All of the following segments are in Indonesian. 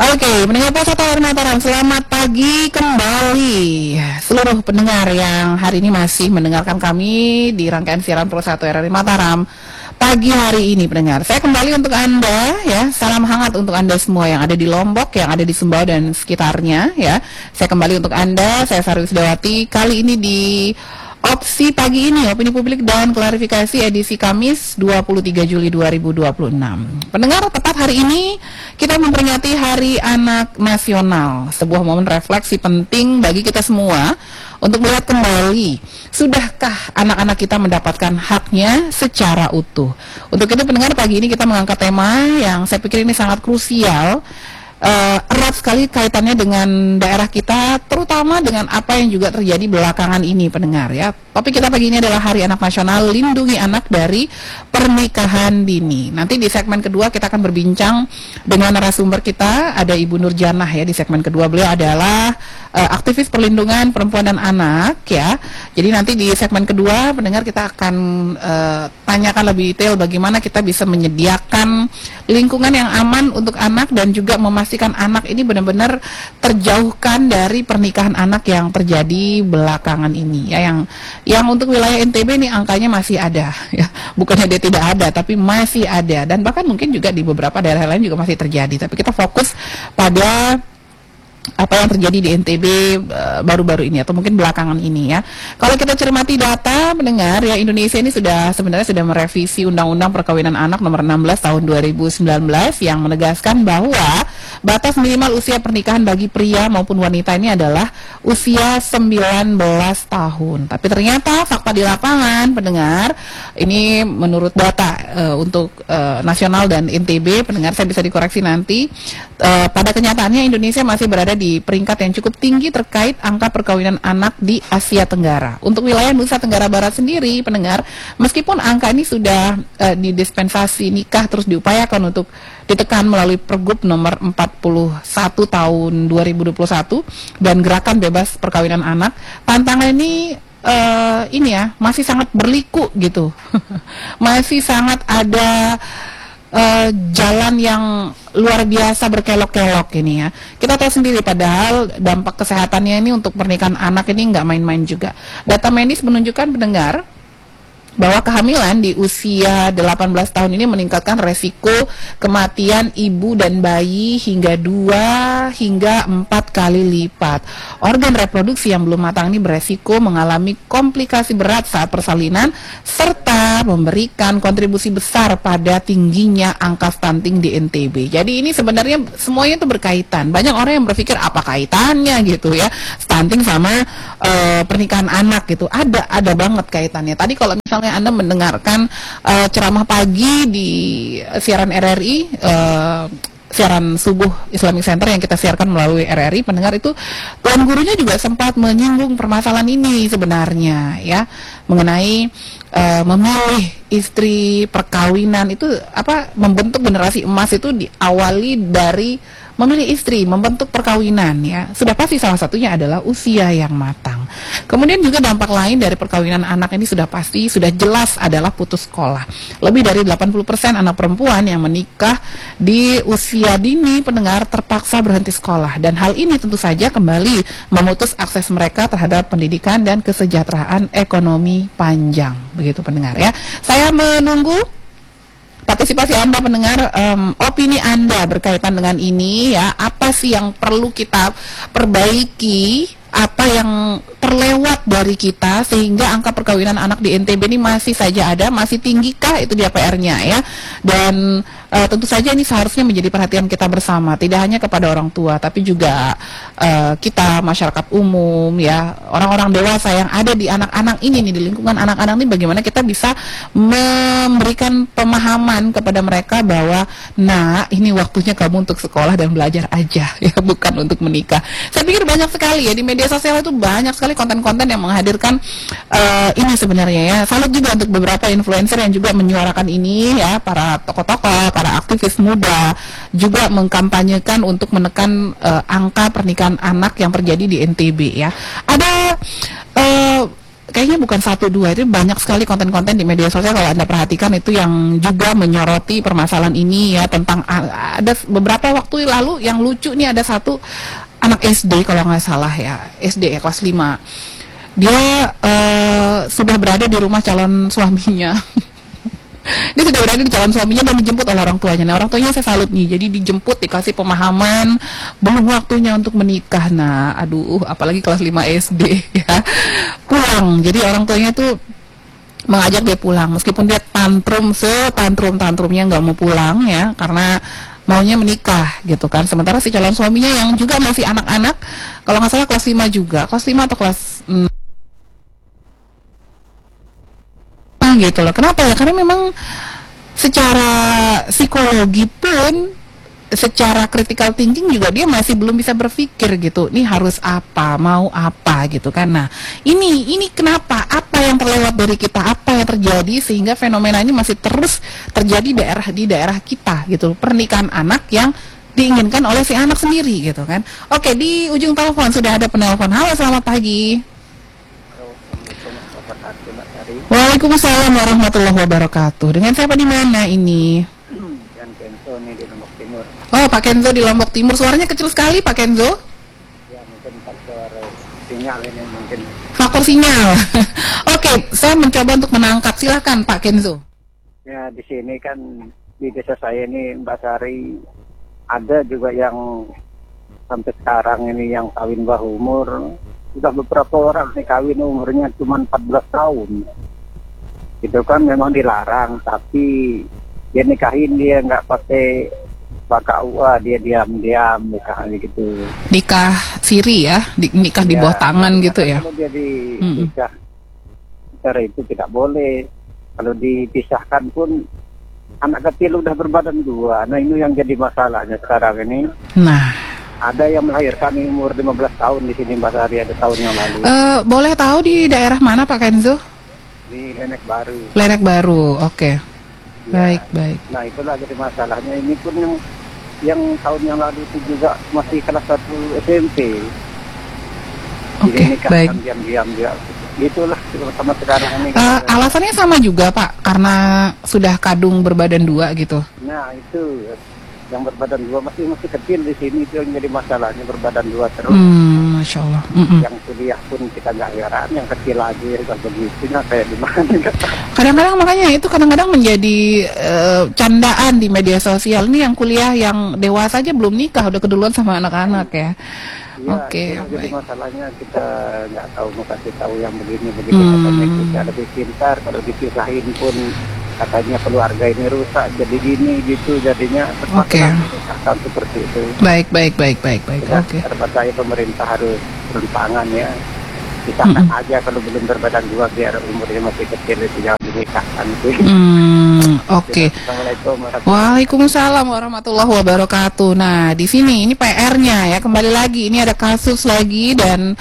Oke, pendengar Pos Tower Mataram, selamat pagi kembali seluruh pendengar yang hari ini masih mendengarkan kami di rangkaian siaran Pro 1 RRI Mataram pagi hari ini, pendengar. Saya kembali untuk Anda ya, salam hangat untuk Anda semua yang ada di Lombok, yang ada di Sumbawa dan sekitarnya ya. Saya kembali untuk Anda, saya Sarwi Sudawati, kali ini di Opsi Pagi ini, opini publik dan klarifikasi edisi Kamis 23 Juli 2026. Pendengar, tepat hari ini kita memperingati Hari Anak Nasional, sebuah momen refleksi penting bagi kita semua untuk melihat kembali, sudahkah anak-anak kita mendapatkan haknya secara utuh. Untuk itu pendengar, pagi ini kita mengangkat tema yang saya pikir ini sangat krusial, erat sekali kaitannya dengan daerah kita, terutama dengan apa yang juga terjadi belakangan ini, pendengar ya. Topik kita pagi ini adalah Hari Anak Nasional, lindungi anak dari pernikahan dini. Nanti di segmen kedua kita akan berbincang dengan narasumber kita, ada Ibu Nurjanah ya. Di segmen kedua beliau adalah aktivis perlindungan perempuan dan anak ya. Jadi nanti di segmen kedua pendengar kita akan tanyakan lebih detail bagaimana kita bisa menyediakan lingkungan yang aman untuk anak dan juga memastikan anak ini benar-benar terjauhkan dari pernikahan anak yang terjadi belakangan ini ya. Yang untuk wilayah NTB ini angkanya masih ada ya. Bukannya dia tidak ada, tapi masih ada, dan bahkan mungkin juga di beberapa daerah lain juga masih terjadi. Tapi kita fokus pada apa yang terjadi di NTB baru-baru ini atau mungkin belakangan ini ya. Kalau kita cermati data mendengar ya, Indonesia ini sebenarnya sudah merevisi Undang-Undang Perkawinan Anak nomor 16 tahun 2019 yang menegaskan bahwa batas minimal usia pernikahan bagi pria maupun wanita ini adalah usia 19 tahun. Tapi ternyata fakta di lapangan pendengar, ini menurut data untuk nasional dan NTB, pendengar saya bisa dikoreksi nanti, pada kenyataannya Indonesia masih berada di peringkat yang cukup tinggi terkait angka perkawinan anak di Asia Tenggara. Untuk wilayah Nusa Tenggara Barat sendiri, pendengar, meskipun angka ini sudah di dispensasi nikah terus diupayakan untuk ditekan melalui Pergub nomor 41 tahun 2021 dan gerakan bebas perkawinan anak, tantangan ini ya masih sangat berliku gitu. Masih sangat ada jalan yang luar biasa berkelok-kelok ini ya. Kita tahu sendiri padahal dampak kesehatannya ini untuk pernikahan anak ini nggak main-main juga. Data medis menunjukkan pendengar bahwa kehamilan di usia 18 tahun ini meningkatkan resiko kematian ibu dan bayi hingga 2 hingga 4 kali lipat. Organ reproduksi yang belum matang ini beresiko mengalami komplikasi berat saat persalinan serta memberikan kontribusi besar pada tingginya angka stunting di NTB. Jadi ini sebenarnya semuanya itu berkaitan. Banyak orang yang berpikir apa kaitannya gitu ya, stunting sama pernikahan anak gitu. Ada banget kaitannya. Tadi kalau misalnya Anda mendengarkan ceramah pagi di siaran RRI, siaran subuh Islamic Center yang kita siarkan melalui RRI, pendengar itu tuan gurunya juga sempat menyinggung permasalahan ini sebenarnya ya, mengenai memilih istri, perkawinan itu membentuk generasi emas itu diawali dari memilih istri, membentuk perkawinan ya. Sudah pasti salah satunya adalah usia yang matang. Kemudian juga dampak lain dari perkawinan anak ini sudah jelas adalah putus sekolah. Lebih dari 80% anak perempuan yang menikah di usia dini pendengar terpaksa berhenti sekolah, dan hal ini tentu saja kembali memutus akses mereka terhadap pendidikan dan kesejahteraan ekonomi panjang. Begitu pendengar ya. Saya menunggu partisipasi Anda pendengar, opini Anda berkaitan dengan ini ya. Apa sih yang perlu kita perbaiki, apa yang terlewat dari kita sehingga angka perkawinan anak di NTB ini masih saja ada, masih tinggikah, itu dia PR-nya ya. Dan tentu saja ini seharusnya menjadi perhatian kita bersama, tidak hanya kepada orang tua tapi juga kita masyarakat umum ya, orang-orang dewasa yang ada di anak-anak ini nih, di lingkungan anak-anak ini, bagaimana kita bisa memberikan pemahaman kepada mereka bahwa nah ini waktunya kamu untuk sekolah dan belajar aja ya, bukan untuk menikah. Saya pikir banyak sekali ya di media sosial itu, banyak sekali konten-konten yang menghadirkan ini sebenarnya ya. Salut juga untuk beberapa influencer yang juga menyuarakan ini ya, para tokoh-tokoh, para aktivis muda juga mengkampanyekan untuk menekan angka pernikahan anak yang terjadi di NTB ya. Ada kayaknya bukan satu dua, itu banyak sekali konten-konten di media sosial kalau Anda perhatikan itu yang juga menyoroti permasalahan ini ya, tentang ada beberapa waktu lalu yang lucu nih, ada satu anak SD kalau nggak salah ya, SD ya kelas 5. Dia sudah berada di rumah calon suaminya. Dia sudah berada di calon suaminya dan dijemput oleh orang tuanya. Nah, orang tuanya saya salut nih. Jadi dijemput, dikasih pemahaman, belum waktunya untuk menikah. Nah, aduh, apalagi kelas 5 SD ya. Pulang. Jadi orang tuanya tuh mengajak dia pulang, meskipun dia tantrum tantrum-tantrumnya nggak mau pulang ya, karena maunya menikah gitu kan. Sementara si calon suaminya yang juga masih anak-anak, kalau nggak salah kelas 5 juga, kelas 5 atau kelas gitu loh. Kenapa ya? Karena memang secara psikologi pun, secara critical thinking juga dia masih belum bisa berpikir gitu. Ini harus apa, mau apa gitu kan. Nah, ini kenapa? Apa yang terlewat dari kita? Apa yang terjadi sehingga fenomena ini masih terus terjadi di daerah kita gitu. Pernikahan anak yang diinginkan oleh si anak sendiri gitu kan. Oke, di ujung telepon sudah ada penelpon. Halo, selamat pagi. Waalaikumsalam warahmatullahi wabarakatuh. Dengan siapa di mana ini? Yang Kenzo nih di Lombok Timur. Oh, Pak Kenzo di Lombok Timur. Suaranya kecil sekali, Pak Kenzo. Ya, mungkin faktor sinyal ini mungkin. Faktor sinyal. Oke, saya mencoba untuk menangkap. Silakan, Pak Kenzo. Ya, di sini kan di desa saya ini Mbak Sari, ada juga yang sampai sekarang ini yang kawin bawah umur. Sudah beberapa orang nih kawin umurnya cuma 14 tahun. Itu kan memang dilarang, tapi dia nikahin dia nggak pakai KUA, dia diam-diam nikahnya gitu. Nikah siri ya, nikah di bawah tangan gitu ya. Kalau dia nikah cara itu tidak boleh. Kalau dipisahkan pun anak kecil udah berbadan 2. Nah, ini yang jadi masalahnya sekarang ini. Nah, ada yang melahirkan umur 15 tahun di sini Mbak Sari, ada tahun yang lalu. Boleh tahu di daerah mana Pak Kenzo? Di Lenek Baru. Lenek Baru, oke. Ya. Baik. Nah, itulah jadi masalahnya. Ini pun yang tahun yang lalu itu juga masih kelas 1 SMP. Oke, baik. Diam-diam dia. Itulah sama sekarang ini. Alasannya sama juga Pak, karena sudah kadung berbadan 2 gitu. Nah, itu yang berbadan 2 masih kecil di sini, itu yang jadi masalahnya, berbadan 2 terus. Masya Allah. Yang kuliah pun kita nggak heran, yang kecil lagi kan begitu, kayak di mana? Kadang-kadang makanya itu kadang-kadang menjadi candaan di media sosial. Ini yang kuliah, yang dewasa aja belum nikah udah keduluan sama anak-anak ya. Ya, Oke, jadi masalahnya kita nggak tahu, mau kasih tahu yang begini katanya kita lebih pintar, kalau dipisahin pun katanya keluarga ini rusak, jadi gini gitu, jadinya akan seperti itu. Baik. Oke. Saya pemerintah harus turun tangan ya, pisahkan aja kalau belum berbadan 2, biar umurnya masih kecil itu jangan dinikahkan. Oke. Waalaikumsalam warahmatullahi wabarakatuh. Nah, di sini ini PR-nya ya, kembali lagi ini ada kasus lagi dan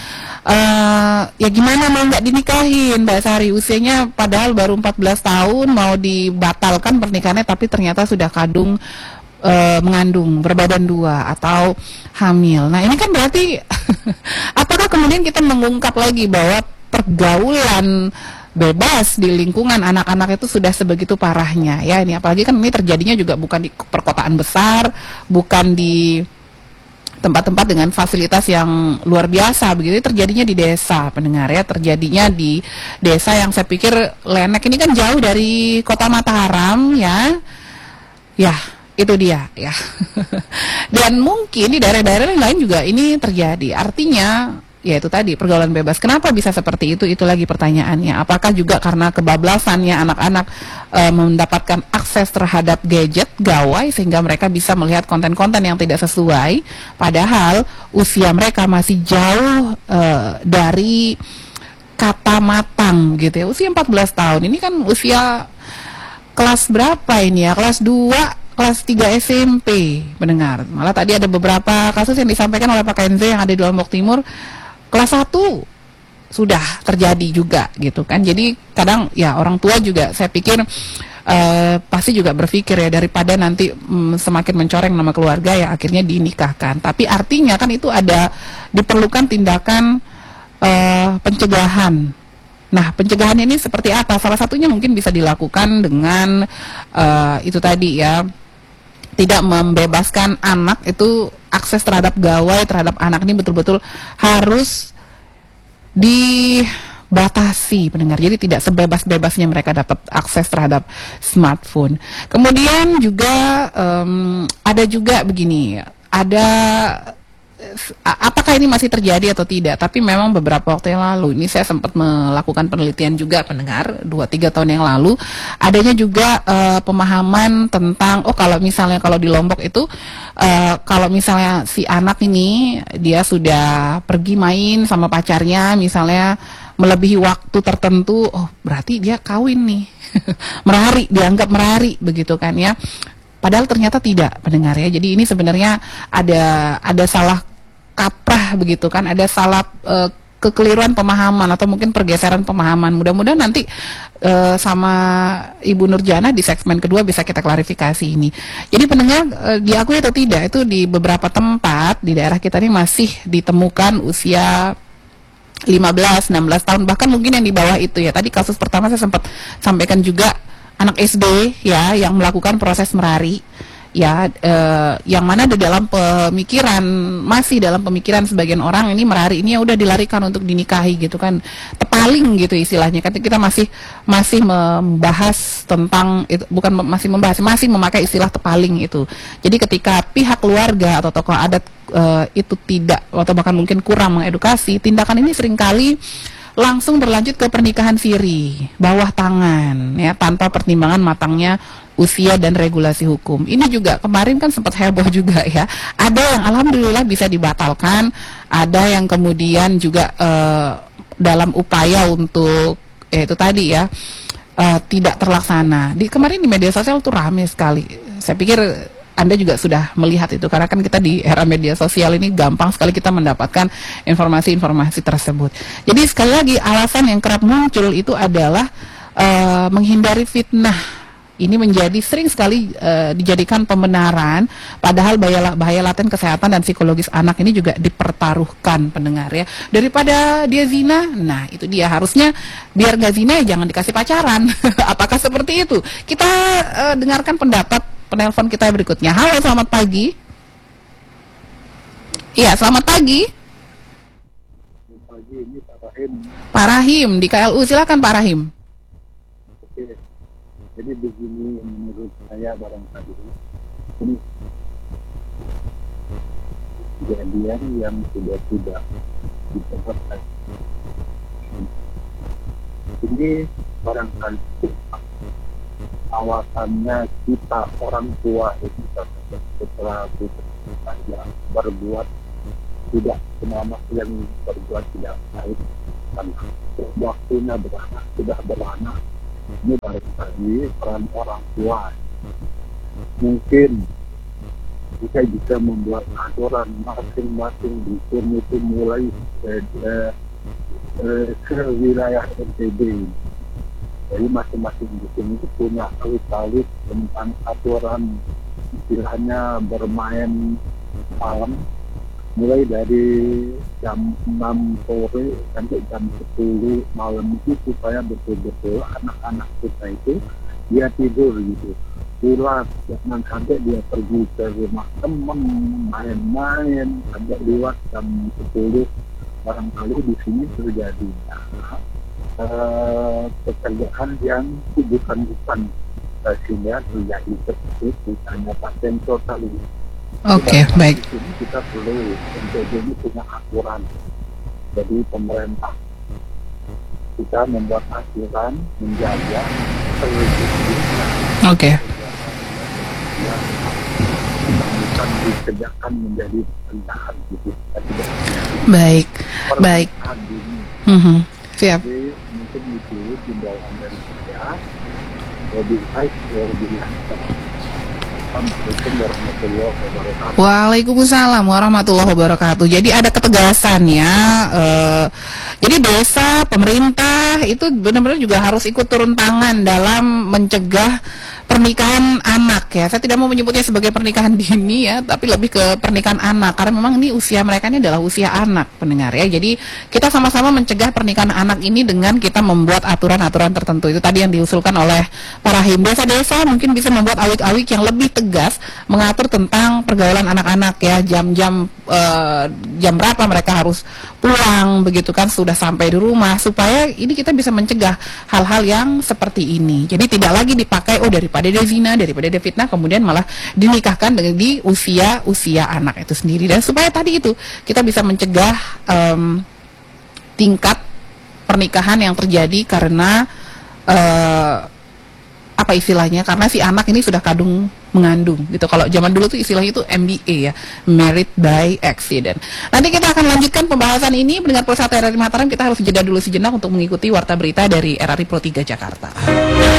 ya gimana mau nggak dinikahin Mbak Sari, usianya padahal baru 14 tahun, mau dibatalkan pernikahannya tapi ternyata sudah mengandung, berbadan 2 atau hamil. Nah, ini kan berarti apakah kemudian kita mengungkap lagi bahwa pergaulan bebas di lingkungan anak-anak itu sudah sebegitu parahnya ya. Ini apalagi kan ini terjadinya juga bukan di perkotaan besar, bukan di tempat-tempat dengan fasilitas yang luar biasa, begitu terjadinya di desa, pendengar ya, terjadinya di desa yang saya pikir Lenek ini kan jauh dari kota Mataram ya. Ya, itu dia ya. Dan mungkin di daerah-daerah lain juga ini terjadi. Artinya ya itu tadi, pergaulan bebas. Kenapa bisa seperti itu? Itu lagi pertanyaannya. Apakah juga karena kebablasannya anak-anak mendapatkan akses terhadap gadget, gawai, sehingga mereka bisa melihat konten-konten yang tidak sesuai, padahal usia mereka masih jauh dari kata matang gitu ya. Usia 14 tahun, ini kan usia kelas berapa ini ya? Kelas 2, kelas 3 SMP, mendengar. Malah tadi ada beberapa kasus yang disampaikan oleh Pak Kenzo yang ada di Lombok Timur, kelas 1 sudah terjadi juga gitu kan. Jadi kadang ya orang tua juga saya pikir pasti juga berpikir ya, daripada nanti semakin mencoreng nama keluarga ya akhirnya dinikahkan. Tapi artinya kan itu ada diperlukan tindakan pencegahan Nah, pencegahan ini seperti apa? Salah satunya mungkin bisa dilakukan dengan itu tadi ya, tidak membebaskan anak itu akses terhadap gawai, terhadap anak ini betul-betul harus dibatasi pendengar. Jadi tidak sebebas-bebasnya mereka dapat akses terhadap smartphone. Kemudian juga ada juga begini, ada apakah ini masih terjadi atau tidak, tapi memang beberapa waktu yang lalu ini saya sempat melakukan penelitian juga pendengar 2-3 tahun yang lalu, adanya juga pemahaman tentang kalau misalnya kalau di Lombok itu kalau misalnya si anak ini dia sudah pergi main sama pacarnya misalnya melebihi waktu tertentu, berarti dia kawin nih. Merari, dianggap merari begitu kan ya. Padahal ternyata tidak pendengar ya. Jadi ini sebenarnya ada salah kaprah begitu kan, ada salah kekeliruan pemahaman atau mungkin pergeseran pemahaman. Mudah-mudahan nanti sama Ibu Nurjana di segmen kedua bisa kita klarifikasi ini. Jadi pendengar diakui atau tidak itu di beberapa tempat di daerah kita ini masih ditemukan usia 15, 16 tahun bahkan mungkin yang di bawah itu ya. Tadi kasus pertama saya sempat sampaikan juga anak SD ya yang melakukan proses merari ya, yang mana di dalam pemikiran masih dalam pemikiran sebagian orang ini merari ini ya udah dilarikan untuk dinikahi gitu kan, tepaling gitu istilahnya. Kan kita masih membahas tentang itu, bukan masih memakai istilah tepaling itu. Jadi ketika pihak keluarga atau tokoh adat itu tidak atau bahkan mungkin kurang mengedukasi, tindakan ini seringkali langsung berlanjut ke pernikahan siri, bawah tangan, ya tanpa pertimbangan matangnya usia dan regulasi hukum. Ini juga kemarin kan sempat heboh juga ya. Ada yang alhamdulillah bisa dibatalkan, ada yang kemudian juga dalam upaya untuk itu tadi ya tidak terlaksana. Kemarin di media sosial tuh ramai sekali. Saya pikir Anda juga sudah melihat itu, karena kan kita di era media sosial ini gampang sekali kita mendapatkan informasi-informasi tersebut. Jadi sekali lagi alasan yang kerap muncul itu adalah menghindari fitnah. Ini menjadi sering sekali dijadikan pembenaran, padahal bahaya laten kesehatan dan psikologis anak ini juga dipertaruhkan pendengar ya. Daripada dia zina, nah itu dia, harusnya biar nggak zina ya jangan dikasih pacaran. Apakah seperti itu? Kita dengarkan pendapat penelpon kita berikutnya. Halo, selamat pagi. Iya, selamat pagi. Selamat pagi, ini Pak Rahim. Pak Rahim di KLU, silakan Pak Rahim. Oke. Jadi begini, menurut saya barangkali ini kejadian yang sudah tidak diperhatikan. Ini barangkali awasannya kita orang tua itu setelah kita yang berbuat tidak semua yang berbuat tidak baik, karena waktunya beranak sudah beranak. Ini barangkali peran orang tua mungkin kita bisa membuat aturan masing-masing dusun itu mulai ke wilayah NTB. Jadi masing-masing dusun itu punya alih-alih tentang aturan, istilahnya bermain malam mulai dari jam 6 sore sampai jam 10 malam itu, supaya betul-betul anak-anak kita itu dia tidur gitu, pulang, jangan sampai dia pergi ke rumah teman main-main sampai lewat jam 10. Barangkali di sini terjadi pekerjaan yang bukan sehingga terjadi seperti misalnya pasien total ini. Oke, baik. Di sini kita perlu NTB ini punya aturan. Jadi pemerintah kita membuat aturan menjaga terwujudnya. Oke. Bukan dikerjakan menjadi pendahan gitu. Baik, baik. Siap. Jadi mungkin itu himbauan dari saya, lebih baik lebih lancar. Waalaikumsalam warahmatullahi wabarakatuh. Jadi ada ketegasan ya. Jadi desa, pemerintah itu benar-benar juga harus ikut turun tangan dalam mencegah pernikahan anak ya. Saya tidak mau menyebutnya sebagai pernikahan dini ya, tapi lebih ke pernikahan anak karena memang ini usia mereka ini adalah usia anak, pendengar ya. Jadi kita sama-sama mencegah pernikahan anak ini dengan kita membuat aturan-aturan tertentu. Itu tadi yang diusulkan oleh para him desa-desa, mungkin bisa membuat awik-awik yang lebih tegas mengatur tentang pergaulan anak-anak ya, jam-jam jam berapa mereka harus pulang begitu kan, sudah sampai di rumah, supaya ini kita bisa mencegah hal-hal yang seperti ini. Jadi tidak lagi dipakai daripada dia zina, daripada dia fitnah, kemudian malah dinikahkan dengan di usia anak itu sendiri. Dan supaya tadi itu kita bisa mencegah tingkat pernikahan yang terjadi karena apa istilahnya, karena si anak ini sudah kadung mengandung gitu. Kalau zaman dulu tuh istilahnya itu MBA ya, married by accident. Nanti kita akan lanjutkan pembahasan ini mendengar Pulsa RRI Mataram. Kita harus jeda dulu sejenak untuk mengikuti warta berita dari RRI Pro 3 Jakarta.